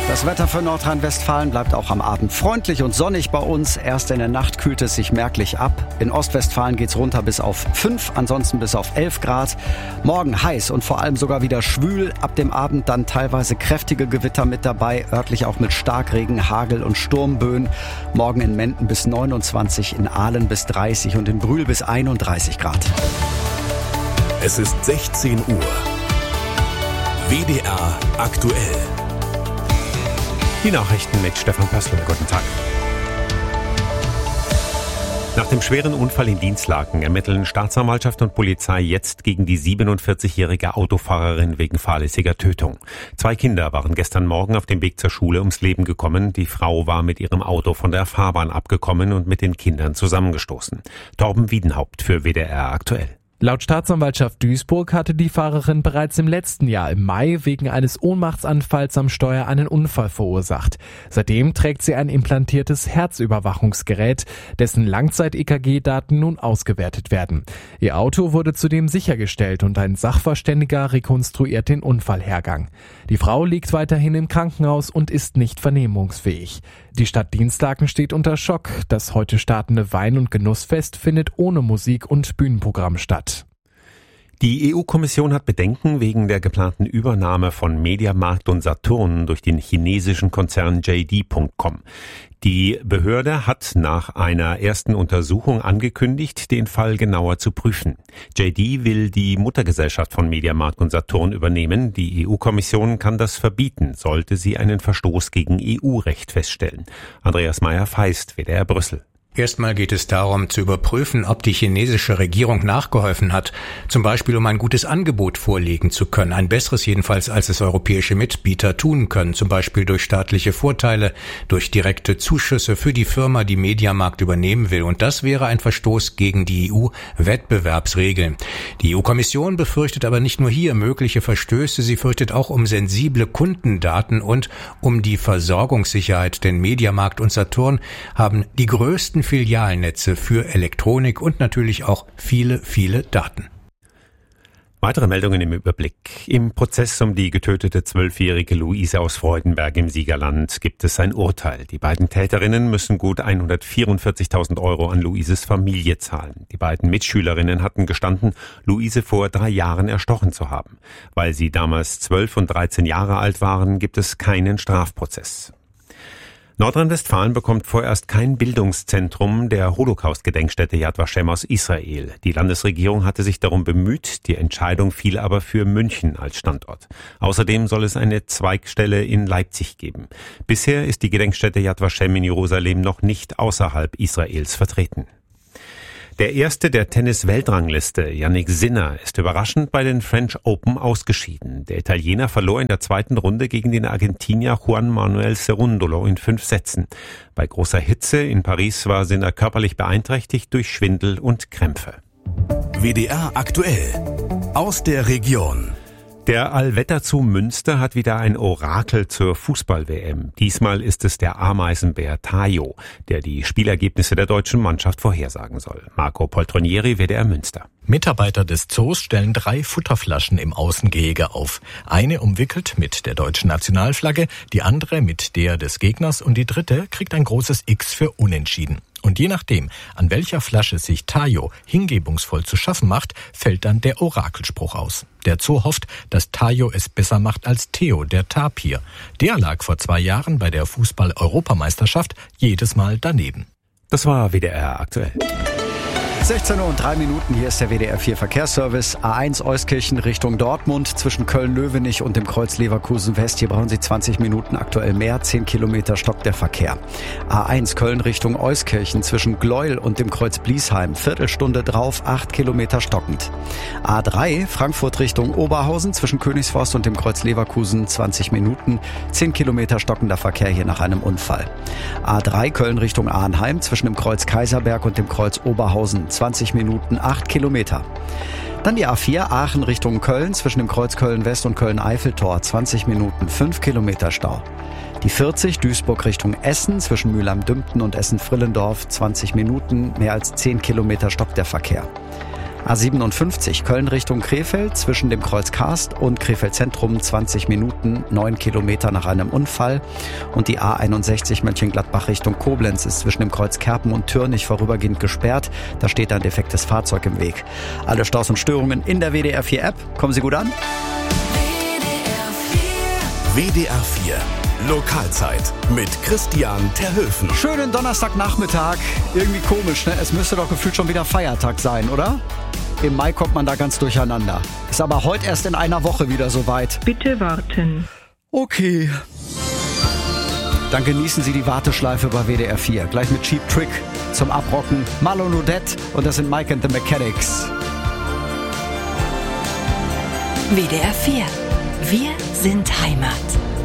Das Wetter für Nordrhein-Westfalen bleibt auch am Abend freundlich und sonnig bei uns. Erst in der Nacht kühlt es sich merklich ab. In Ostwestfalen geht's runter bis auf 5, ansonsten bis auf 11 Grad. Morgen heiß und vor allem sogar wieder schwül. Ab dem Abend dann teilweise kräftige Gewitter mit dabei, örtlich auch mit Starkregen, Hagel und Sturmböen. Morgen in Menden bis 29, in Aalen bis 30 und in Brühl bis 31 Grad. Es ist 16 Uhr. WDR aktuell. Die Nachrichten mit Stefan Pössl. Guten Tag. Nach dem schweren Unfall in Dinslaken ermitteln Staatsanwaltschaft und Polizei jetzt gegen die 47-jährige Autofahrerin wegen fahrlässiger Tötung. 2 Kinder waren gestern Morgen auf dem Weg zur Schule ums Leben gekommen. Die Frau war mit ihrem Auto von der Fahrbahn abgekommen und mit den Kindern zusammengestoßen. Torben Wiedenhaupt für WDR aktuell. Laut Staatsanwaltschaft Duisburg hatte die Fahrerin bereits im letzten Jahr im Mai wegen eines Ohnmachtsanfalls am Steuer einen Unfall verursacht. Seitdem trägt sie ein implantiertes Herzüberwachungsgerät, dessen Langzeit-EKG-Daten nun ausgewertet werden. Ihr Auto wurde zudem sichergestellt und ein Sachverständiger rekonstruiert den Unfallhergang. Die Frau liegt weiterhin im Krankenhaus und ist nicht vernehmungsfähig. Die Stadt Dinslaken steht unter Schock. Das heute startende Wein- und Genussfest findet ohne Musik und Bühnenprogramm statt. Die EU-Kommission hat Bedenken wegen der geplanten Übernahme von Mediamarkt und Saturn durch den chinesischen Konzern JD.com. Die Behörde hat nach einer ersten Untersuchung angekündigt, den Fall genauer zu prüfen. JD will die Muttergesellschaft von Mediamarkt und Saturn übernehmen. Die EU-Kommission kann das verbieten, sollte sie einen Verstoß gegen EU-Recht feststellen. Andreas Meyer-Feist, WDR Brüssel. Erstmal geht es darum, zu überprüfen, ob die chinesische Regierung nachgeholfen hat, zum Beispiel um ein gutes Angebot vorlegen zu können, ein besseres jedenfalls, als es europäische Mitbieter tun können, zum Beispiel durch staatliche Vorteile, durch direkte Zuschüsse für die Firma, die Mediamarkt übernehmen will. Und das wäre ein Verstoß gegen die EU-Wettbewerbsregeln. Die EU-Kommission befürchtet aber nicht nur hier mögliche Verstöße, sie fürchtet auch um sensible Kundendaten und um die Versorgungssicherheit, denn Mediamarkt und Saturn haben die größten Filialnetze für Elektronik und natürlich auch viele, viele Daten. Weitere Meldungen im Überblick. Im Prozess um die getötete 12-jährige Luise aus Freudenberg im Siegerland gibt es ein Urteil. Die beiden Täterinnen müssen gut 144.000 € an Luises Familie zahlen. Die beiden Mitschülerinnen hatten gestanden, Luise vor 3 Jahren erstochen zu haben. Weil sie damals 12 und 13 Jahre alt waren, gibt es keinen Strafprozess. Nordrhein-Westfalen bekommt vorerst kein Bildungszentrum der Holocaust-Gedenkstätte Yad Vashem aus Israel. Die Landesregierung hatte sich darum bemüht, die Entscheidung fiel aber für München als Standort. Außerdem soll es eine Zweigstelle in Leipzig geben. Bisher ist die Gedenkstätte Yad Vashem in Jerusalem noch nicht außerhalb Israels vertreten. Der Erste der Tennis-Weltrangliste, Jannik Sinner, ist überraschend bei den French Open ausgeschieden. Der Italiener verlor in der zweiten Runde gegen den Argentinier Juan Manuel Cerúndolo in 5 Sätzen. Bei großer Hitze in Paris war Sinner körperlich beeinträchtigt durch Schwindel und Krämpfe. WDR aktuell. Aus der Region. Der Allwetterzoo Münster hat wieder ein Orakel zur Fußball-WM. Diesmal ist es der Ameisenbär Tajo, der die Spielergebnisse der deutschen Mannschaft vorhersagen soll. Marco Poltronieri, WDR Münster. Mitarbeiter des Zoos stellen 3 Futterflaschen im Außengehege auf. Eine umwickelt mit der deutschen Nationalflagge, die andere mit der des Gegners und die dritte kriegt ein großes X für Unentschieden. Und je nachdem, an welcher Flasche sich Tajo hingebungsvoll zu schaffen macht, fällt dann der Orakelspruch aus. Der Zoo hofft, dass Tajo es besser macht als Theo, der Tapir. Der lag vor 2 Jahren bei der Fußball-Europameisterschaft jedes Mal daneben. Das war WDR aktuell. 16 Uhr und 3 Minuten, hier ist der WDR 4 Verkehrsservice. A1 Euskirchen Richtung Dortmund zwischen Köln-Löwenich und dem Kreuz Leverkusen West. Hier brauchen Sie 20 Minuten, aktuell mehr, 10 Kilometer stockt der Verkehr. A1 Köln Richtung Euskirchen zwischen Gleuel und dem Kreuz Bliesheim, Viertelstunde drauf, 8 Kilometer stockend. A3 Frankfurt Richtung Oberhausen zwischen Königsforst und dem Kreuz Leverkusen, 20 Minuten, 10 Kilometer stockender Verkehr hier nach einem Unfall. A3 Köln Richtung Arnheim zwischen dem Kreuz Kaiserberg und dem Kreuz Oberhausen, 20 Minuten, 8 Kilometer. Dann die A4 Aachen Richtung Köln zwischen dem Kreuz Köln-West und Köln-Eiffeltor, 20 Minuten, 5 Kilometer Stau. Die 40 Duisburg Richtung Essen zwischen Mülheim-Dümpten und Essen-Frillendorf, 20 Minuten, mehr als 10 Kilometer stockt der Verkehr. A57 Köln Richtung Krefeld zwischen dem Kreuz Karst und Krefeld Zentrum 20 Minuten, 9 Kilometer nach einem Unfall. Und die A61 Mönchengladbach Richtung Koblenz ist zwischen dem Kreuz Kerpen und Türnich vorübergehend gesperrt. Da steht ein defektes Fahrzeug im Weg. Alle Staus und Störungen in der WDR 4 App. Kommen Sie gut an. WDR 4 Lokalzeit mit Christian Terhöfen. Schönen Donnerstagnachmittag. Irgendwie komisch, ne? Es müsste doch gefühlt schon wieder Feiertag sein, oder? Im Mai kommt man da ganz durcheinander. Ist aber heute erst in einer Woche wieder soweit. Bitte warten. Okay. Dann genießen Sie die Warteschleife bei WDR 4. Gleich mit Cheap Trick zum Abrocken. Marlon Odette und das sind Mike and the Mechanics. WDR 4. Wir sind Heimat.